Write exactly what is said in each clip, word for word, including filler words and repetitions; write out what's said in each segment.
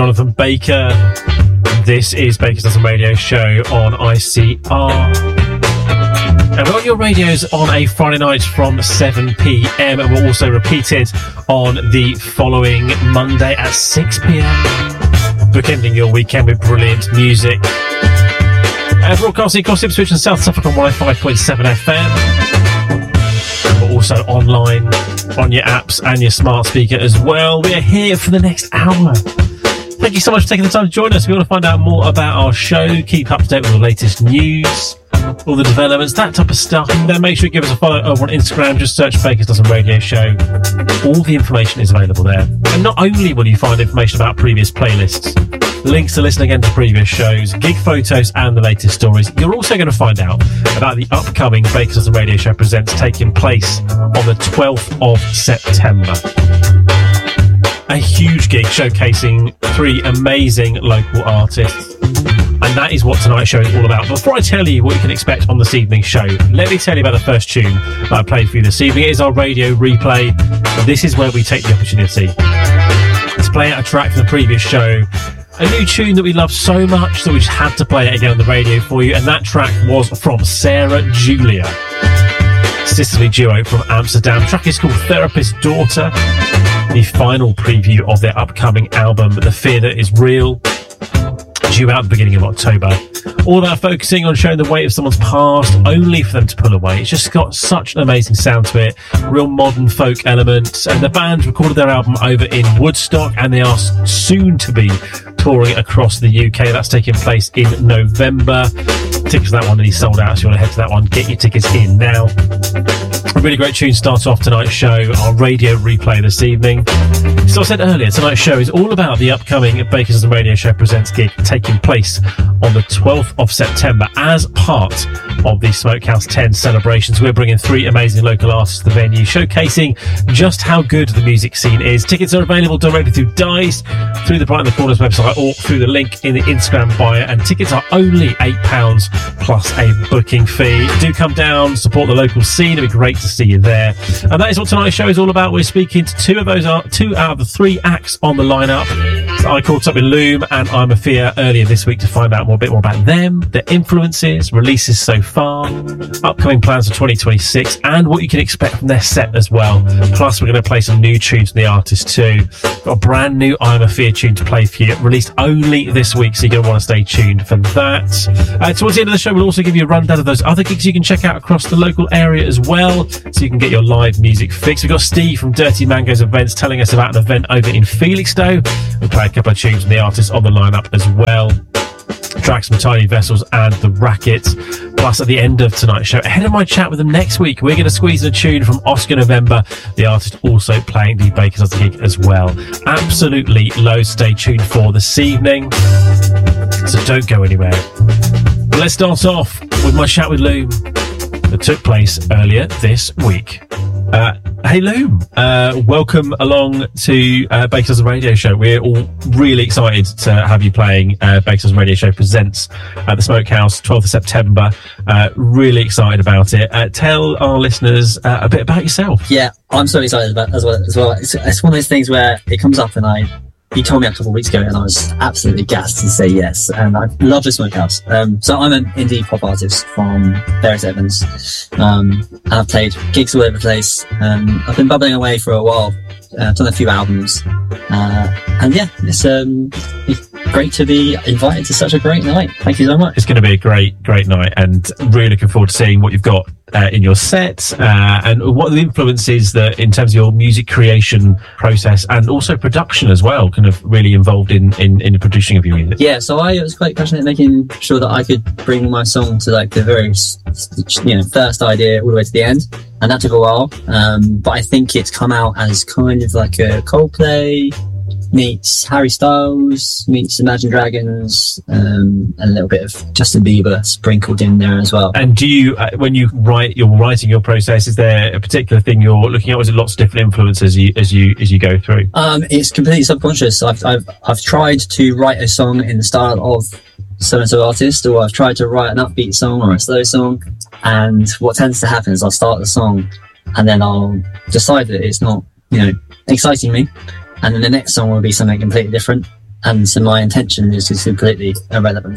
Jonathan Baker. This is Baker's Dozen Radio Show on I C R. And we're on your radios on a Friday night from seven p.m. and we're also repeated on the following Monday at six p.m. bookending your weekend with brilliant music. Uh, broadcasting across Ipswich and South Suffolk on one oh five point seven F M. But also online on your apps and your smart speaker as well. We are here for the next hour. Thank you so much for taking the time to join us. If you want to find out more about our show, keep up to date with the latest news, all the developments, that type of stuff, then make sure you give us a follow over on Instagram. Just search Baker's Dozen Radio Show. All the information is available there. And not only will you find information about previous playlists, links to listen again to previous shows, gig photos and the latest stories, you're also going to find out about the upcoming Baker's Dozen Radio Show Presents taking place on the twelfth of September. A huge gig showcasing three amazing local artists. And that is what tonight's show is all about. Before I tell you what you can expect on this evening's show, let me tell you about the first tune that I played for you this evening. It is our radio replay. This is where we take the opportunity to play out a track from the previous show. A new tune that we love so much that we just had to play it again on the radio for you. And that track was from Sarah Julia, sisterly duo from Amsterdam. The track is called Therapist's Daughter. The final preview of their upcoming album, The Fear That Is Real, due out at the beginning of October. All about focusing on showing the weight of someone's past, only for them to pull away. It's just got such an amazing sound to it, real modern folk elements. And the band recorded their album over in Woodstock, and they are soon to be touring across the U K. That's taking place in November. Tickets for that one nearly sold out, so you want to head to that one. Get your tickets in now. A really great tune starts off tonight's show, our radio replay this evening. So I said earlier, tonight's show is all about the upcoming Baker's Dozen Radio Show Presents gig taking place on the twelfth of September as part of the Smokehouse ten celebrations. We're bringing three amazing local artists to the venue, showcasing just how good the music scene is. Tickets are available directly through Dice, through the Bright in the Corners website, or through the link in the Instagram bio, and tickets are only eight pounds plus a booking fee. Do come down, support the local scene. It'd be great to see you there. And that is what tonight's show is all about. We're speaking to two of those, two out of the three acts on the lineup. So I caught up with Loom and I'm a Fear earlier this week to find out more, a bit more about them, their influences, releases so far, upcoming plans for twenty twenty-six, and what you can expect from their set as well. Plus, we're going to play some new tunes from the artists too. Got a brand new I'm a Fear tune to play for you, released only this week, so you're going to want to stay tuned for that. Uh, towards the end of the show, we'll also give you a rundown of those other gigs you can check out across the local area as well, so you can get your live music fix. We've got Steve from Dirty Mangoes Events telling us about an event over in Felixstowe. We'll play a couple of tunes from the artists on the lineup as well. Tracks from Tiny Vessels and The Rackets. Plus, at the end of tonight's show, ahead of my chat with them next week, we're going to squeeze in a tune from Oscar November, the artist also playing the Baker's Dozen gig as well. Absolutely loads to stay tuned for this evening, so don't go anywhere. But let's start off with my chat with Loom that took place earlier this week. Uh, hey Loom, uh, welcome along to uh, Baker's Dozen Radio Show. We're all really excited to have you playing uh, Baker's Dozen Radio Show Presents at the Smokehouse, twelfth of September. Uh, really excited about it. Uh, tell our listeners uh, a bit about yourself. Yeah, I'm so excited about as well. As well, it's, it's one of those things where it comes up and I. He told me a couple of weeks ago and I was absolutely gassed to say yes. And I love the Smokehouse. Um, so I'm an indie pop artist from Barrett Evans. Um, and I've played gigs all over the place. Um, I've been bubbling away for a while. Uh, I've done a few albums. Uh, and yeah, it's, um, it's great to be invited to such a great night. Thank you so much. It's going to be a great, great night, and really looking forward to seeing what you've got uh, in your set, uh, and what are the influences that, in terms of your music creation process and also production as well, kind of really involved in, in, in the producing of your music. Yeah, so I was quite passionate making sure that I could bring my song to like the very, you know, first idea all the way to the end. And that took a while, um, but I think it's come out as kind of like a Coldplay meets Harry Styles meets Imagine Dragons, um, and a little bit of Justin Bieber sprinkled in there as well. And do you, uh, when you write, you're writing your process, is there a particular thing you're looking at, or is it lots of different influences as you as you as you go through? Um, it's completely subconscious. I've I've I've tried to write a song in the style of so and so artist, or I've tried to write an upbeat song or a slow song, and what tends to happen is I'll start the song and then I'll decide that it's not, you know, exciting me, and then the next song will be something completely different, and so my intention is just completely irrelevant.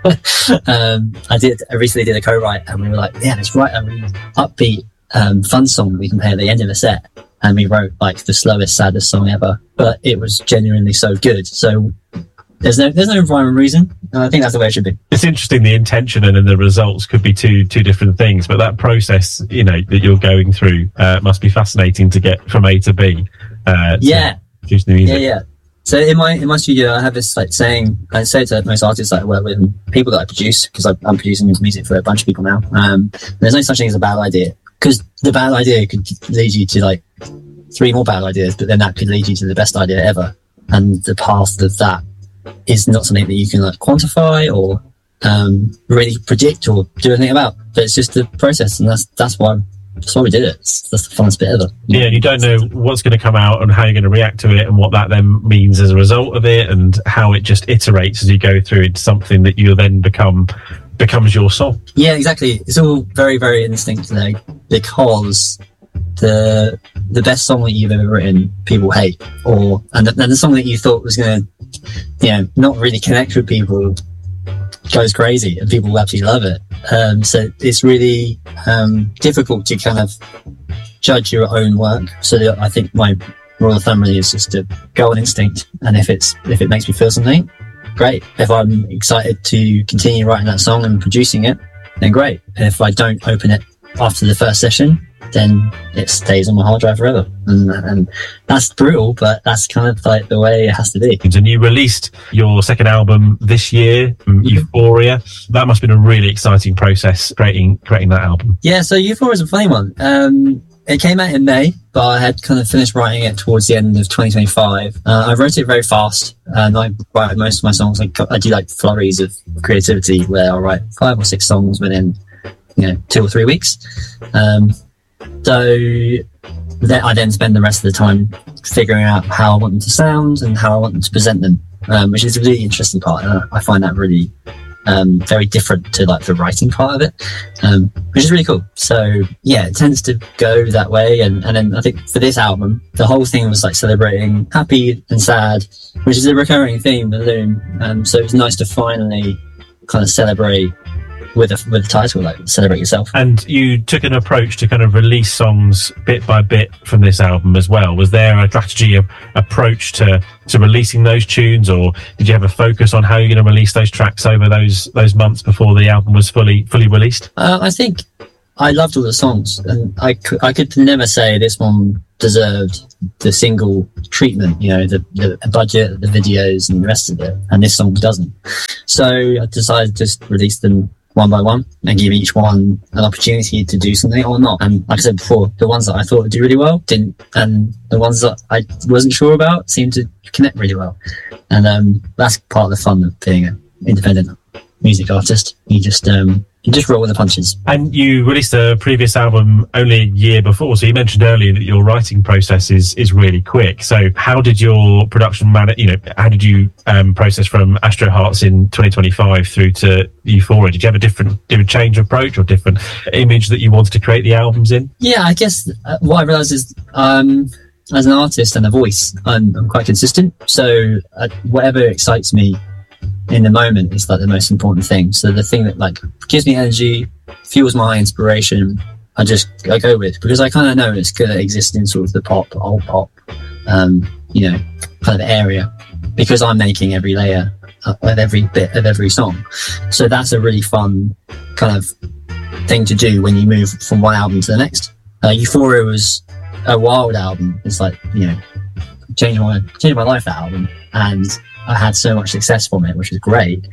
um, I did, I recently did a co-write, and we were like, yeah, let's write a really upbeat, um, fun song we can play at the end of a set. And we wrote like the slowest, saddest song ever, but it was genuinely so good. So there's no, there's no rhyme or reason. And I think that's the way it should be. It's interesting. The intention and then the results could be two, two different things, but that process, you know, that you're going through, uh, must be fascinating to get from A to B. Uh, to yeah. Produce the music. Yeah. Yeah. So in my, in my studio, I have this like saying, I say to most artists that I work with and people that I produce, because I'm producing music for a bunch of people now. Um, there's no such thing as a bad idea, because the bad idea could lead you to like three more bad ideas, but then that could lead you to the best idea ever. And the path of that is not something that you can like quantify or um, really predict or do anything about. But it's just the process, and that's that's why that's why we did it. It's, that's the funnest bit ever. Yeah, you don't know what's going to come out and how you're going to react to it, and what that then means as a result of it, and how it just iterates as you go through into something that you then become becomes your song. Yeah, exactly. It's all very, very instinctive, because the the best song that you've ever written, people hate, or and the, and the song that you thought was going to, you know, not really connect with people goes crazy, and people absolutely love it. Um, so it's really um, difficult to kind of judge your own work. So I think my rule of thumb really is just to go on instinct, and if it's if it makes me feel something, great. If I'm excited to continue writing that song and producing it, then great. And if I don't open it after the first session, then it stays on my hard drive forever. And, and that's brutal, but that's kind of like the way it has to be. And you released your second album this year, mm-hmm. Euphoria. That must have been a really exciting process, creating creating that album. Yeah, so Euphoria is a funny one. Um, it came out in May, but I had kind of finished writing it towards the end of twenty twenty-five. Uh, I wrote it very fast, and I write most of my songs. I, I do like flurries of creativity where I'll write five or six songs within, you know, two or three weeks. Um, So then I then spend the rest of the time figuring out how I want them to sound and how I want them to present them, um, which is a really interesting part. And I find that really um, very different to like the writing part of it, um, which is really cool. So yeah, it tends to go that way. And, and then I think for this album, the whole thing was like celebrating happy and sad, which is a recurring theme with Loon. Um, so it was nice to finally kind of celebrate with a with a title like Celebrate Yourself. And you took an approach to kind of release songs bit by bit from this album as well. Was there a strategy of approach to to releasing those tunes, or did you have a focus on how you're going to release those tracks over those those months before the album was fully fully released? Uh, I think I loved all the songs, and I could, I could never say this one deserved the single treatment, you know, the, the budget, the videos and the rest of it, and this song doesn't. So I decided to just release them one by one and give each one an opportunity to do something or not. And like I said before, the ones that I thought would do really well didn't, and the ones that I wasn't sure about seemed to connect really well. And um, that's part of the fun of being an independent music artist. You just um, you just roll with the punches. And you released a previous album only a year before, so you mentioned earlier that your writing process is is really quick. So how did your production manage, you know, how did you um, process from Astro Hearts in twenty twenty-five through to Euphoria? Did you have a different different change of approach or different image that you wanted to create the albums in? Yeah, I guess uh, what I realized is um, as an artist and a voice, I'm, I'm quite consistent. So uh, whatever excites me in the moment is like the most important thing. So the thing that like gives me energy, fuels my inspiration, I just I go with, because I kind of know it's going to exist in sort of the pop, old pop, um, you know, kind of area, because I'm making every layer of every bit of every song. So that's a really fun kind of thing to do when you move from one album to the next. Uh, Euphoria was a wild album. It's like, you know, changed my changed my life, that album, and I had so much success from it, which was great.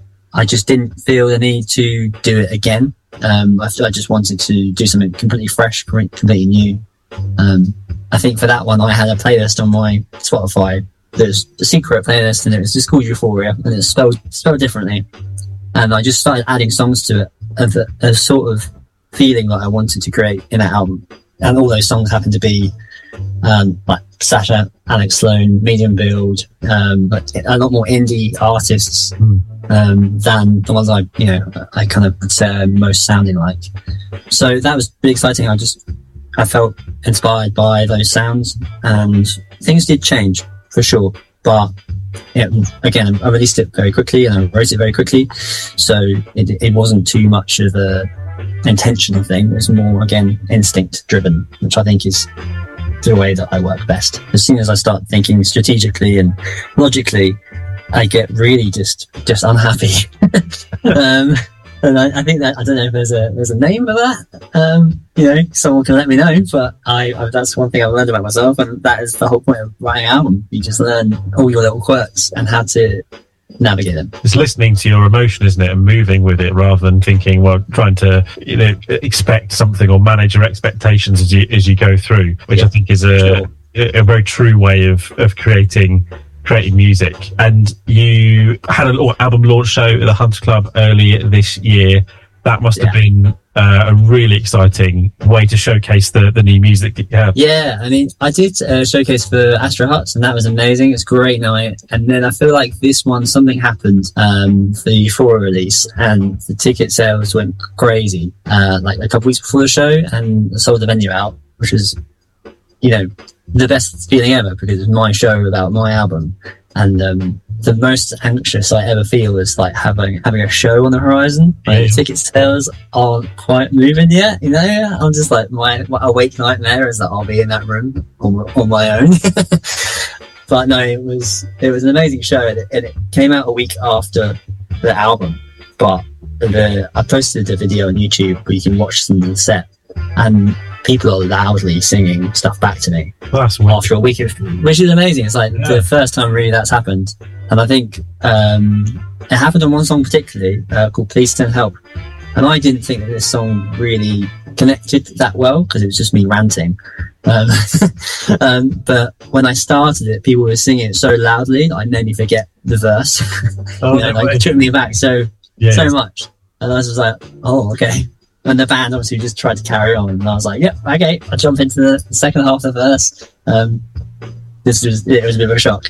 I just didn't feel the need to do it again. Um, I, I just wanted to do something completely fresh, completely new. Um, I think for that one, I had a playlist on my Spotify. There's a secret playlist, and it was just called Euphoria, and it's spelled spelled differently. And I just started adding songs to it of a, a sort of feeling that I wanted to create in that album. And all those songs happened to be um, like Sasha, Alex Sloan, Medium Build, um, but a lot more indie artists um, than the ones I, you know, I kind of would say I'm most sounding like. So that was really exciting. I just, I felt inspired by those sounds, and things did change for sure. But yeah, again, I released it very quickly and I wrote it very quickly, so it, it wasn't too much of a intentional thing. It was more, again, instinct driven, which I think is the way that I work best. As soon as I start thinking strategically and logically, I get really just just unhappy. um, and I, I think that, I don't know if there's a there's a name for that. Um, you know, someone can let me know. But I, I that's one thing I've learned about myself, and that is the whole point of writing an album. You just learn all your little quirks and how to navigate them. It's listening to your emotion, isn't it, and moving with it rather than thinking, well, trying to, you know, expect something or manage your expectations as you as you go through, which yeah, I think is a sure. a, a very true way of of creating creating music. And you had a little album launch show at the Hunter Club earlier this year. That must yeah. have been uh, a really exciting way to showcase the, the new music that you have. Yeah, I mean, I did a showcase for Astro Huts, and that was amazing. It was a great night. And then I feel like this one, something happened um, for the Euphoria release, and the ticket sales went crazy, uh, like a couple weeks before the show, and I sold the venue out, which was, you know, the best feeling ever, because it was my show about my album. And um, the most anxious I ever feel is like having having a show on the horizon. Like, yeah. The ticket sales aren't quite moving yet, you know. I'm just like, my, my awake nightmare is that I'll be in that room on, on my own. But no, it was it was an amazing show, and it, and it came out a week after the album. But the I posted a video on YouTube where you can watch some of the set, and people are loudly singing stuff back to me that's after a week, of, which is amazing. It's like yeah. the first time really that's happened. And I think um, it happened on one song particularly uh, called Please Send Help. And I didn't think that this song really connected that well because it was just me ranting. Um, um, but when I started it, people were singing it so loudly that I nearly forget the verse. Oh, you know, no like, it took me back so, yeah, so yeah. much. And I was just like, oh, okay. And the band obviously just tried to carry on, and I was like, "Yep, yeah, okay." I jump into the second half of the verse. Um, this was it was a bit of a shock.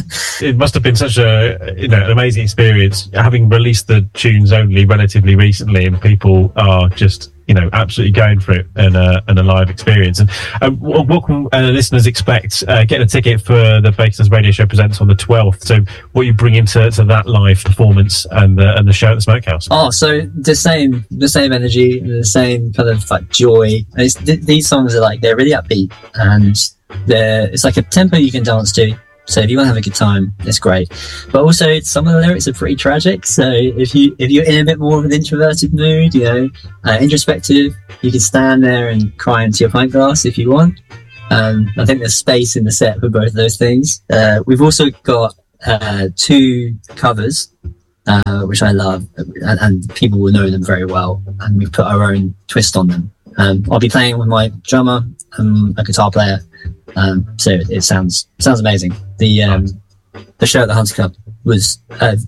It must have been such a you know an amazing experience, having released the tunes only relatively recently, and people are just you know absolutely going for it and a and a live experience. And um, what can uh, listeners expect? Uh, getting a ticket for the Bakers Radio Show presents on the twelfth. So, what you bring into to that live performance and the and the show at the Smokehouse? Oh, so the same the same energy, the same kind of like joy. It's, th- these songs are like they're really upbeat, and they're it's like a tempo you can dance to. So if you want to have a good time, it's great. But also, some of the lyrics are pretty tragic. So if you if you're in a bit more of an introverted mood, you know, uh, introspective, you can stand there and cry into your pint glass if you want. Um, I think there's space in the set for both of those things. Uh, we've also got uh, two covers, uh, which I love, and, and people will know them very well. And we've put our own twist on them. Um, I'll be playing with my drummer and a guitar player. Um, so it, it sounds sounds amazing. The um, the show at the Hunter Club was a,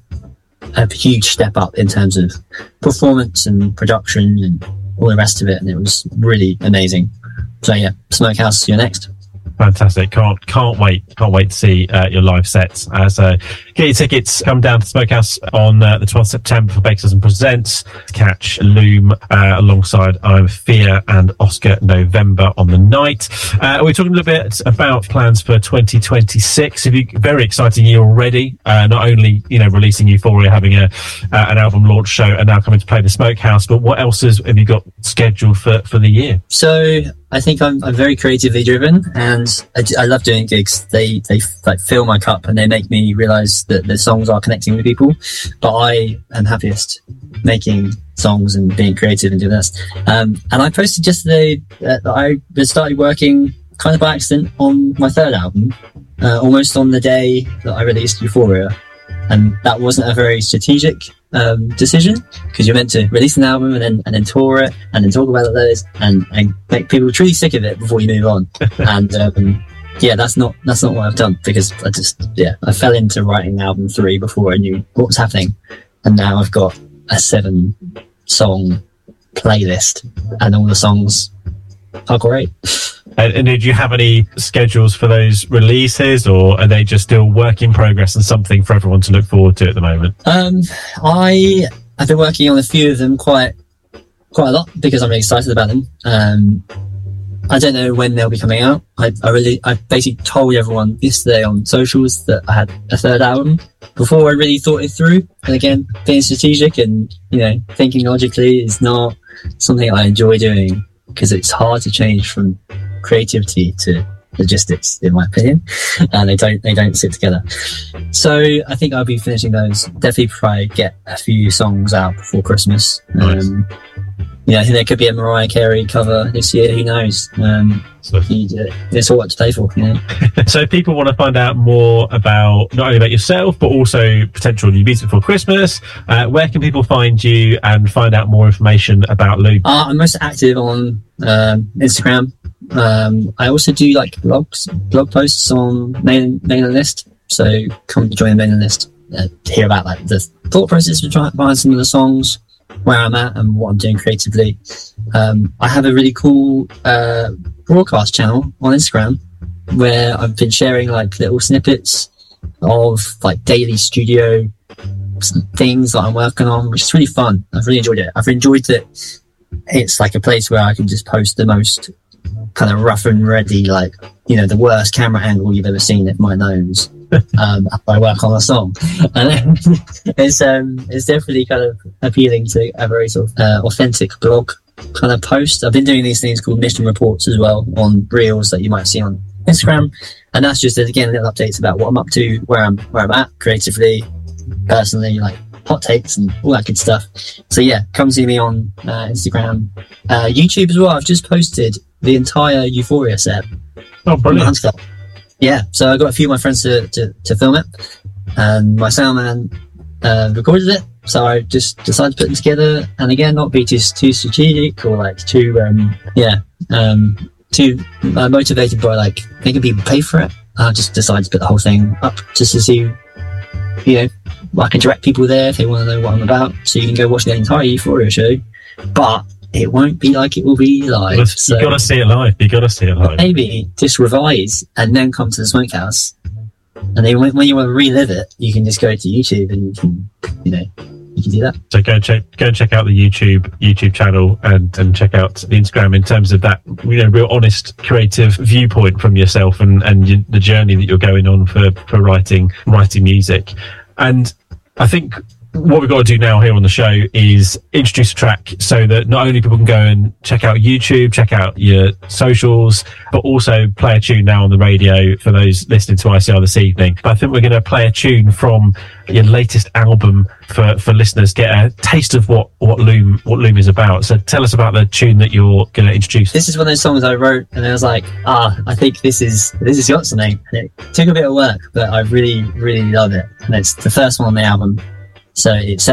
a huge step up in terms of performance and production and all the rest of it, and it was really amazing. So yeah, Smokehouse, you're next. Fantastic! Can't can't wait! Can't wait to see uh, your live sets. As uh, get your tickets, come down to Smokehouse on uh, the twelfth of September for Bakers and Presents. Catch Loom uh, alongside I'm Fear and Oscar November on the night. Uh, we're talking a little bit about plans for twenty twenty-six. If you very exciting year already. Uh, not only you know releasing Euphoria, having a uh, an album launch show, and now coming to play the Smokehouse. But what else is, have you got scheduled for, for the year? So I think I'm I'm very creatively driven, and I, I love doing gigs. They they like fill my cup, and they make me realise that the songs are connecting with people. But I am happiest making songs and being creative and doing this. Um, and I posted yesterday that I started working kind of by accident on my third album, uh, almost on the day that I released Euphoria, and that wasn't a very strategic um, decision, because you're meant to release an album and then and then tour it and then talk about it loads and, and make people truly sick of it before you move on. And um, yeah, that's not that's not what I've done, because I just yeah I fell into writing album three before I knew what was happening, and now I've got a seven song playlist, and all the songs are great. And, and did you have any schedules for those releases, or are they just still work in progress and something for everyone to look forward to at the moment? Um, I have been working on a few of them quite quite a lot because I'm really excited about them. Um, I don't know when they'll be coming out. I, I really, I basically told everyone yesterday on socials that I had a third album before I really thought it through. And again, being strategic and, you know, thinking logically is not something I enjoy doing, because it's hard to change from creativity to logistics, in my opinion, and they don't they don't sit together. So I think I'll be finishing those. Definitely try to get a few songs out before Christmas. Nice. Um, you know, I think there could be a Mariah Carey cover this year. Who knows? Um, So, you, uh, it's all what to play for. You know. so if people want to find out more about not only about yourself but also potential new music for Christmas, uh, where can people find you and find out more information about Loom? Uh, I'm most active on um, Instagram. Um, I also do like blogs, blog posts on mailing, mailing list. So come join the mailing list uh, to hear about like the thought process of trying to find some of the songs, where I'm at and what I'm doing creatively. Um, I have a really cool uh, broadcast channel on Instagram where I've been sharing like little snippets of like daily studio things that I'm working on, which is really fun. I've really enjoyed it. I've enjoyed that it's like a place where I can just post the most kind of rough and ready, like, you know, the worst camera angle you've ever seen at my nose. um after I work on a song, and it's um it's definitely kind of appealing to a very sort of uh, authentic blog kind of post. I've been doing these things called mission reports as well on reels that you might see on Instagram, and that's just again little updates about what I'm up to, where I'm where I'm at creatively, personally, like hot takes and all that good stuff. So yeah, come see me on uh, Instagram, uh, YouTube as well. I've just posted the entire Euphoria set. Oh, brilliant. Yeah, so I got a few of my friends to, to, to film it, and my sound man uh, recorded it. So I just decided to put them together, and again, not be too too strategic or like too um yeah um too uh, motivated by like making people pay for it. I just decided to put the whole thing up just to see, you know, I can direct people there if they want to know what I'm about, so you can go watch the entire Euphoria show, but it won't be like it will be live. You So gotta see it live. You gotta see it live. maybe just revise and then come to the Smokehouse, and then when, when you want to relive it, you can just go to YouTube and you can, you know, you can do that. So go check go and check out the YouTube YouTube channel and and check out the Instagram in terms of that, you know, real honest creative viewpoint from yourself and and you, the journey that you're going on for for writing writing music. And I think what we've got to do now here on the show is introduce a track so that not only people can go and check out YouTube, check out your socials, but also play a tune now on the radio for those listening to I C R this evening. But I think we're going to play a tune from your latest album for, for listeners, get a taste of what, what Loom what Loom is about. So tell us about the tune that you're going to introduce. This is one of those songs I wrote, and I was like, ah, I think this is this has got something. And it took a bit of work, but I really, really love it. And it's the first one on the album. So it's